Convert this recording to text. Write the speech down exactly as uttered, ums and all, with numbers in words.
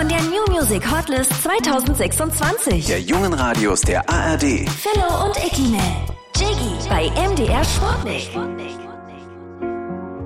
von der New Music Hotlist zwanzig sechsundzwanzig. Der jungen Radios der A R D. Philo und Ikine. Jiggy bei M D R Sportnick.